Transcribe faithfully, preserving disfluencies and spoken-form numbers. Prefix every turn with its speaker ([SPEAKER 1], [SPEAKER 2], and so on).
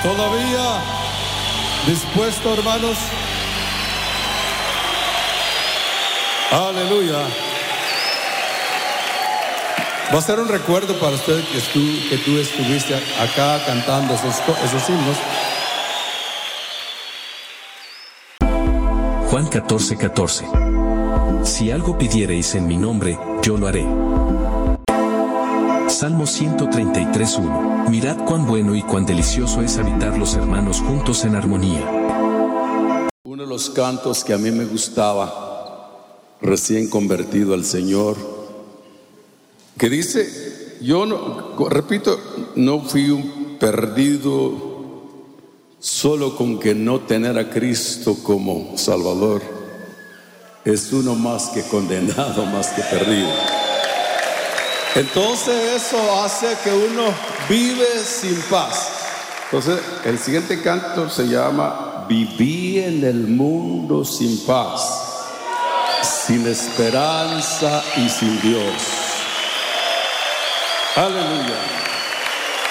[SPEAKER 1] ¿Todavía dispuesto, hermanos? Aleluya. Va a ser un recuerdo para usted que, estu, que tú estuviste acá cantando esos, esos himnos.
[SPEAKER 2] Juan catorce, catorce. Si algo pidiereis en mi nombre, yo lo haré. Salmo ciento treinta y tres, uno. Mirad cuán bueno y cuán delicioso es habitar los hermanos juntos en armonía.
[SPEAKER 1] Uno de los cantos que a mí me gustaba, recién convertido al Señor, que dice, yo no, repito, no fui un perdido solo con que no tener a Cristo como Salvador. Es uno más que condenado, más que perdido. Entonces eso hace que uno vive sin paz. Entonces el siguiente canto se llama Viví en el mundo sin paz, sin esperanza y sin Dios. Aleluya.